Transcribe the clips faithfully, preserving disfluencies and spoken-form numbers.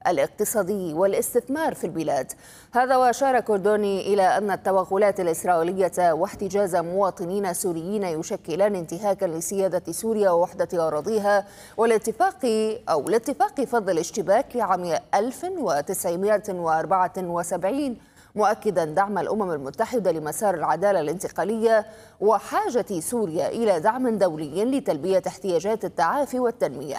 الاقتصادي والاستثمار في البلاد. هذا وأشار كوردوني إلى أن التوغلات الإسرائيلية واحتجاز مواطنين سوريين يشكلان انتهاكا لسيادة سوريا ووحدة أراضيها والاتفاق أو الاتفاق فض الاشتباك عام ألف وتسعمائة وأربعة وسبعين، مؤكدا دعم الأمم المتحدة لمسار العدالة الانتقالية وحاجة سوريا إلى دعم دولي لتلبية احتياجات التعافي والتنمية.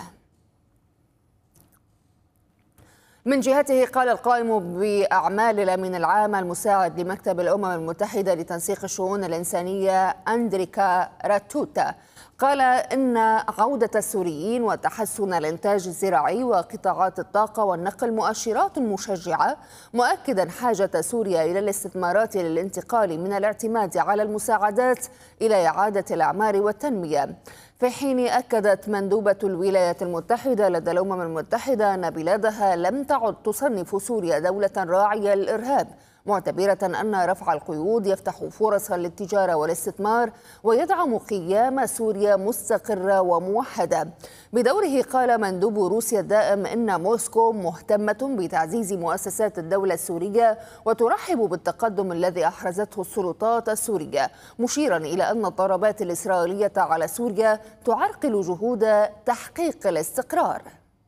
من جهته قال القائم بأعمال الأمين العام المساعد لمكتب الأمم المتحدة لتنسيق الشؤون الإنسانية أندريكا راتوتا، قال إن عودة السوريين وتحسن الإنتاج الزراعي وقطاعات الطاقة والنقل مؤشرات مشجعة، مؤكدا حاجة سوريا إلى الاستثمارات للانتقال من الاعتماد على المساعدات إلى إعادة الأعمار والتنمية. في حين أكدت مندوبة الولايات المتحدة لدى الأمم المتحدة أن بلادها لم تعد تصنف سوريا دولة راعية للإرهاب، معتبرة أن رفع القيود يفتح فرصا للتجارة والاستثمار ويدعم قيام سوريا مستقرة وموحدة. بدوره قال مندوب روسيا الدائم إن موسكو مهتمة بتعزيز مؤسسات الدولة السورية وترحب بالتقدم الذي أحرزته السلطات السورية، مشيرا إلى أن الضربات الإسرائيلية على سوريا تعرقل جهود تحقيق الاستقرار.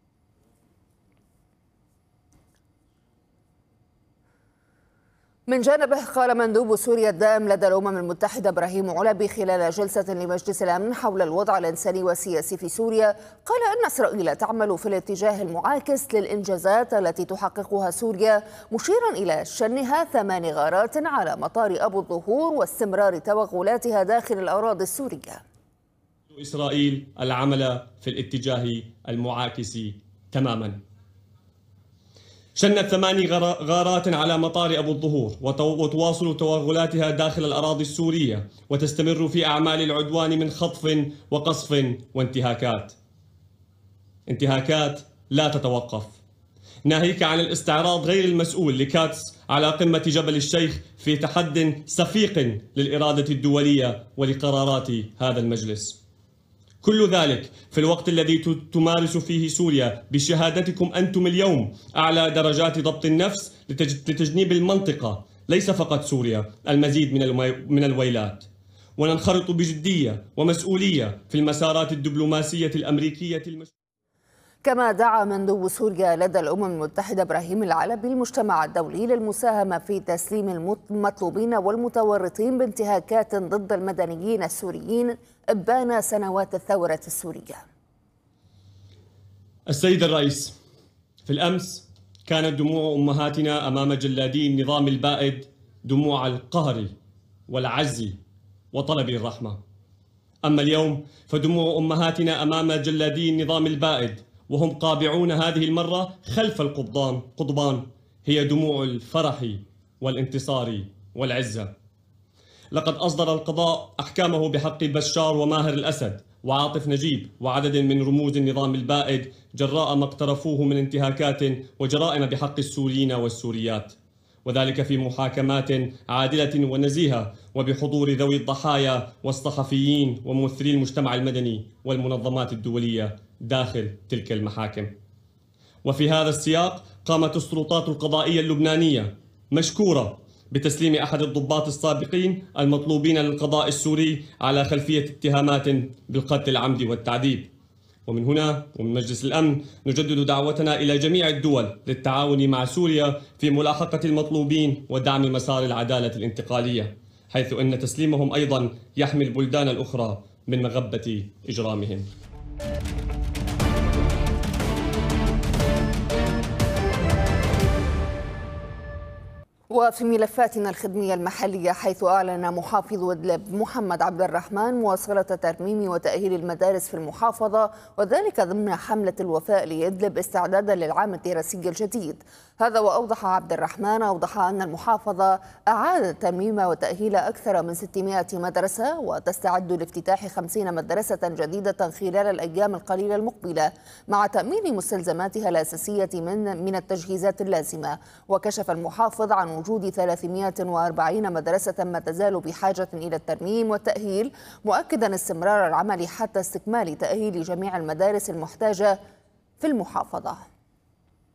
من جانبه قال مندوب سوريا الدائم لدى الأمم المتحدة إبراهيم علبي خلال جلسة لمجلس الأمن حول الوضع الإنساني والسياسي في سوريا، قال أن إسرائيل تعمل في الاتجاه المعاكس للإنجازات التي تحققها سوريا، مشيرا إلى شنها ثمان غارات على مطار أبو الظهور واستمرار توغلاتها داخل الأراضي السورية. إسرائيل العمل في الاتجاه المعاكس تماما. شنت ثماني غارات على مطار أبو الظهور وتواصل توغلاتها داخل الأراضي السورية وتستمر في أعمال العدوان من خطف وقصف وانتهاكات انتهاكات لا تتوقف، ناهيك عن الاستعراض غير المسؤول لكاتس على قمة جبل الشيخ في تحد سفيق للإرادة الدولية ولقرارات هذا المجلس. كل ذلك في الوقت الذي تمارس فيه سوريا بشهادتكم أنتم اليوم أعلى درجات ضبط النفس لتجنيب المنطقة، ليس فقط سوريا، المزيد من الويلات. وننخرط بجدية ومسؤولية في المسارات الدبلوماسية الأمريكية المشروعة. كما دعا مندوب سوريا لدى الأمم المتحدة إبراهيم العلبي المجتمع الدولي للمساهمة في تسليم المطلوبين والمتورطين بانتهاكات ضد المدنيين السوريين إبان سنوات الثورة السورية. السيد الرئيس، في الأمس كانت دموع أمهاتنا أمام جلادي النظام البائد دموع القهر والعجز وطلب الرحمة. أما اليوم فدموع أمهاتنا أمام جلادي النظام البائد وهم قابعون هذه المرة خلف القضبان قضبان هي دموع الفرح والانتصار والعزة. لقد أصدر القضاء أحكامه بحق بشار وماهر الأسد وعاطف نجيب وعدد من رموز النظام البائد جراء ما اقترفوه من انتهاكات وجرائم بحق السوريين والسوريات، وذلك في محاكمات عادلة ونزيهة وبحضور ذوي الضحايا والصحفيين وممثلي المجتمع المدني والمنظمات الدولية داخل تلك المحاكم. وفي هذا السياق قامت السلطات القضائية اللبنانية مشكورة بتسليم أحد الضباط السابقين المطلوبين للقضاء السوري على خلفية اتهامات بالقتل العمدي والتعذيب. ومن هنا ومن مجلس الأمن نجدد دعوتنا إلى جميع الدول للتعاون مع سوريا في ملاحقة المطلوبين ودعم مسار العدالة الانتقالية، حيث أن تسليمهم أيضا يحمي البلدان الأخرى من مغبة إجرامهم. وفي ملفاتنا الخدمية المحلية، حيث أعلن محافظ إدلب محمد عبد الرحمن مواصلة ترميم وتأهيل المدارس في المحافظة، وذلك ضمن حملة الوفاء لإدلب استعدادا للعام الدراسي الجديد. هذا وأوضح عبد الرحمن أوضح أن المحافظة أعادت ترميم وتأهيل أكثر من ستمائة مدرسة وتستعد لافتتاح خمسين مدرسة جديدة خلال الأيام القليلة المقبلة مع تأمين مستلزماتها الأساسية من من التجهيزات اللازمة. وكشف المحافظ عن وجود ثلاثمائة وأربعين مدرسة ما تزال بحاجة إلى الترميم والتأهيل، مؤكدا استمرار العمل حتى استكمال تأهيل جميع المدارس المحتاجة في المحافظة.